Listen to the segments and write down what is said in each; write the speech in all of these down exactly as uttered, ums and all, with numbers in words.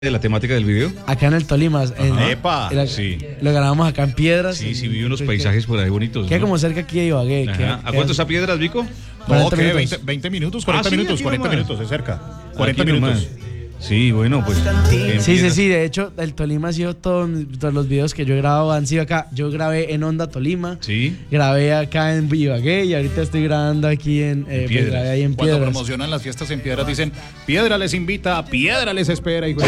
de la temática del video? Acá en el Tolima. En, Epa, en la, sí. Lo grabamos acá en Piedras. Sí, sí, vi en, unos paisajes por ahí bonitos. Queda ¿no? como cerca aquí de Ibagué. Queda, ¿A cuánto está Piedras, Vico? No, ¿qué? veinte, veinte minutos, cuarenta ah, sí, minutos, cuarenta nomás. minutos, es cerca. cuarenta Aquí minutos. nomás. Sí, bueno, pues. Sí, sí, sí. De hecho, el Tolima ha sido todo, todos los videos que yo he grabado han sido acá. Yo grabé en Onda Tolima. Sí. Grabé acá en Ibagué y ahorita estoy grabando aquí en, eh, Piedras. pues, grabé ahí en Cuando Piedras. promocionan las fiestas en Piedras dicen, Piedra les invita, Piedra les espera. Y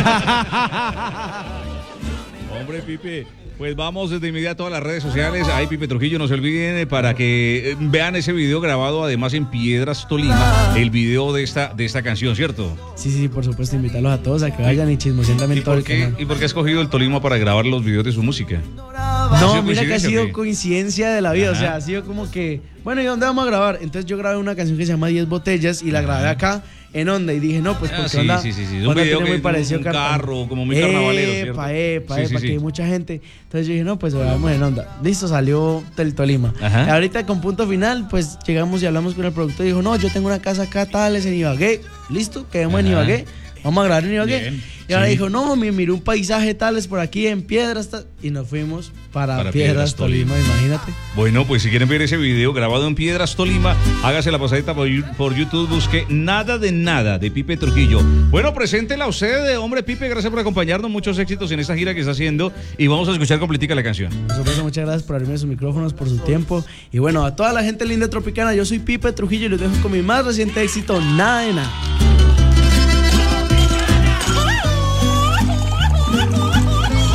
Hombre, Pipe, pues vamos desde inmediato a las redes sociales. Ahí, Pipe Trujillo, no se olviden eh, para que eh, vean ese video grabado además en Piedras, Tolima, el video de esta, de esta canción, ¿cierto? Sí, sí, por supuesto, invitarlos a todos a que vayan y chismoseen también ¿Y todo por, el qué, canal. ¿Y por qué ha escogido el Tolima para grabar los videos de su música? No, mira que ha sido ¿qué? coincidencia de la vida. Ajá. O sea, ha sido como que, bueno, ¿y dónde vamos a grabar? Entonces yo grabé una canción que se llama diez botellas y la grabé acá en Onda y dije, no, pues Ah, porque sí, Onda, sí, sí, sí. Un Onda video tiene que muy es parecido un Cartagena. carro, como muy carnavalero, ¿cierto? Epa, epa, Sí, epa, sí, que sí. hay mucha gente. Entonces yo dije, no, pues grabamos en Onda. Listo, salió del Tolima. Ajá. Y ahorita con punto final, pues llegamos y hablamos con el productor y dijo, no, yo tengo una casa acá, tales, en Ibagué. Listo, quedemos en Ajá. Ibagué. Vamos a grabar en Ibagué. Bien, y ahora sí. dijo, no, me miré un paisaje tales por aquí en Piedras. tal", Y nos fuimos para, Para Piedras, Piedras, Tolima. Tolima, imagínate. Bueno, pues si quieren ver ese video grabado en Piedras, Tolima, hágase la pasadita por, por YouTube, busque Nada de Nada de Pipe Trujillo. Bueno, preséntela a usted, hombre Pipe, gracias por acompañarnos, muchos éxitos en esta gira que está haciendo y vamos a escuchar completica la canción. Por supuesto, muchas gracias por abrirme sus micrófonos, por su tiempo. Y bueno, a toda la gente linda tropicana, yo soy Pipe Trujillo y los dejo con mi más reciente éxito, Nada de Nada.